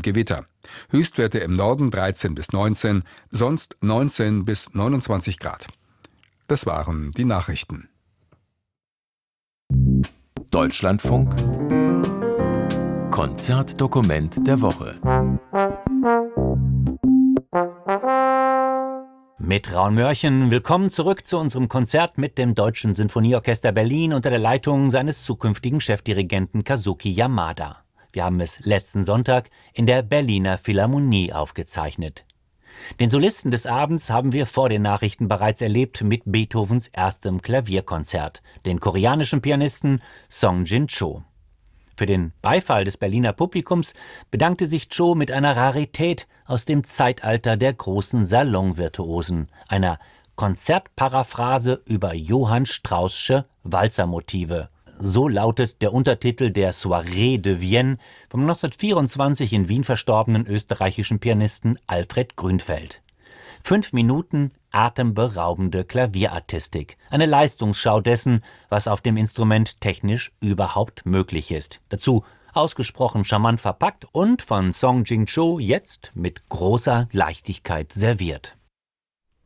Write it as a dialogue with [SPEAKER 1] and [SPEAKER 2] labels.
[SPEAKER 1] Gewitter. Höchstwerte im Norden 13 bis 19, sonst 19 bis 29 Grad. Das waren die Nachrichten.
[SPEAKER 2] Deutschlandfunk Konzertdokument der Woche.
[SPEAKER 3] Mit Raun Mörchen, willkommen zurück zu unserem Konzert mit dem Deutschen Sinfonieorchester Berlin unter der Leitung seines zukünftigen Chefdirigenten Kazuki Yamada. Wir haben es letzten Sonntag in der Berliner Philharmonie aufgezeichnet. Den Solisten des Abends haben wir vor den Nachrichten bereits erlebt mit Beethovens erstem Klavierkonzert, den koreanischen Pianisten Song Jin-cho. Für den Beifall des Berliner Publikums bedankte sich Cho mit einer Rarität aus dem Zeitalter der großen Salonvirtuosen, einer Konzertparaphrase über Johann Straußsche Walzermotive. So lautet der Untertitel der Soirée de Vienne vom 1924 in Wien verstorbenen österreichischen Pianisten Alfred Grünfeld. 5 Minuten atemberaubende Klavierartistik, eine Leistungsschau dessen, was auf dem Instrument technisch überhaupt möglich ist. Dazu ausgesprochen charmant verpackt und von Song Jin-cho jetzt mit großer Leichtigkeit serviert.